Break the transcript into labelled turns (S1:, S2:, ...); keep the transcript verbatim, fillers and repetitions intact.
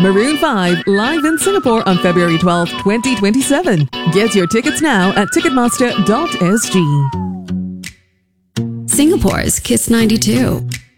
S1: Maroon five, live in Singapore on February twelfth, twenty twenty-seven. Get your tickets now at ticketmaster dot s g.
S2: Singapore's Kiss ninety-two.